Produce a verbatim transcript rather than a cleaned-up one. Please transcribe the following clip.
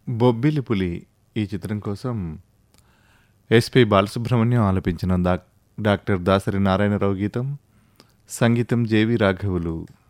బొబ్బిలి పులి ఈ చిత్రం కోసం ఎస్పి బాలసుబ్రహ్మణ్యం ఆలపించిన డా డాక్టర్ దాసరి నారాయణరావు గీతం, సంగీతం జేవి రాఘవులు.